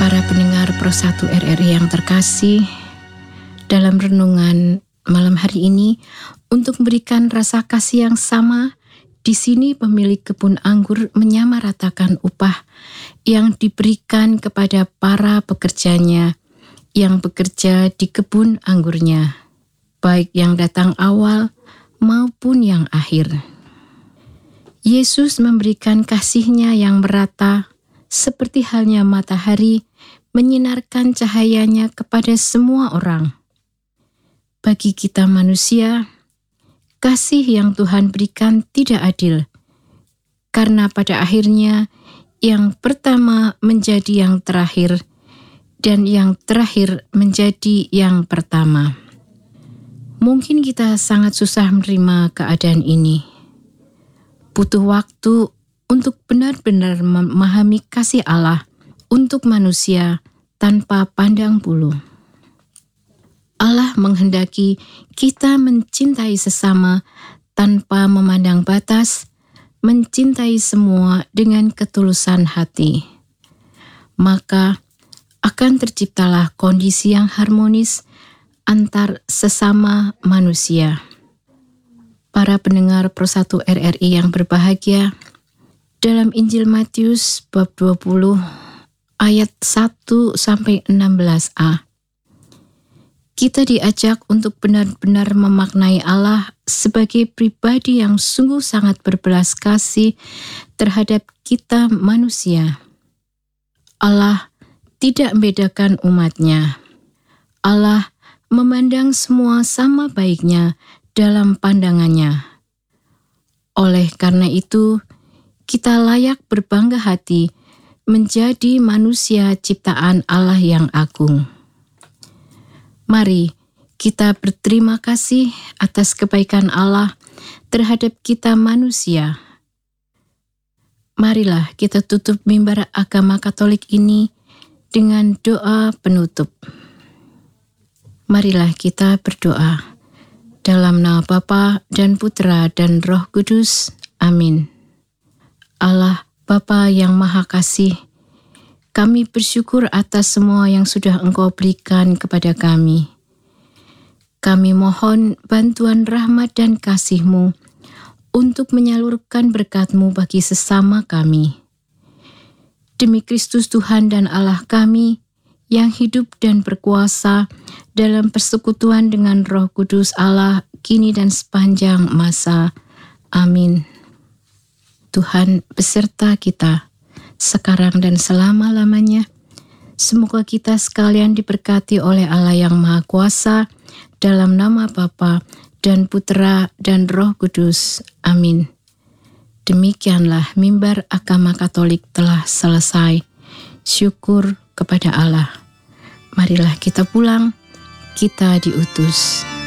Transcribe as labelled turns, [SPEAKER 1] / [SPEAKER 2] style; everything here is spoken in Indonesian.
[SPEAKER 1] Para pendengar Pro 1 RRI yang terkasih, dalam renungan malam hari ini, untuk memberikan rasa kasih yang sama, di sini pemilik kebun anggur menyamaratakan upah yang diberikan kepada para pekerjanya yang bekerja di kebun anggurnya, baik yang datang awal maupun yang akhir. Yesus memberikan kasih-Nya yang merata, seperti halnya matahari menyinarkan cahayanya kepada semua orang. Bagi kita manusia, kasih yang Tuhan berikan tidak adil, karena pada akhirnya yang pertama menjadi yang terakhir, dan yang terakhir menjadi yang pertama. Mungkin kita sangat susah menerima keadaan ini. Butuh waktu untuk benar-benar memahami kasih Allah untuk manusia tanpa pandang bulu. Allah menghendaki kita mencintai sesama tanpa memandang batas, mencintai semua dengan ketulusan hati. Maka akan terciptalah kondisi yang harmonis antar sesama manusia. Para pendengar Pro 1 RRI yang berbahagia, dalam Injil Matius bab 20 ayat 1-16a, kita diajak untuk benar-benar memaknai Allah sebagai pribadi yang sungguh sangat berbelas kasih terhadap kita manusia. Allah tidak membedakan umat-Nya. Allah memandang semua sama baiknya dalam pandangan-Nya. Oleh karena itu, kita layak berbangga hati menjadi manusia ciptaan Allah yang agung. Mari kita berterima kasih atas kebaikan Allah terhadap kita manusia. Marilah kita tutup mimbar agama Katolik ini dengan doa penutup. Marilah kita berdoa. Dalam nama Bapa dan Putra dan Roh Kudus. Amin. Allah Bapa yang Maha Kasih, kami bersyukur atas semua yang sudah Engkau berikan kepada kami. Kami mohon bantuan rahmat dan kasih-Mu untuk menyalurkan berkat-Mu bagi sesama kami. Demi Kristus Tuhan dan Allah kami, yang hidup dan berkuasa dalam persekutuan dengan Roh Kudus Allah, kini dan sepanjang masa. Amin. Tuhan beserta kita, sekarang dan selama-lamanya. Semoga kita sekalian diberkati oleh Allah yang Maha Kuasa, dalam nama Bapa dan Putra dan Roh Kudus. Amin. Demikianlah mimbar agama Katolik telah selesai. Syukur kepada Allah. Marilah kita pulang, kita diutus.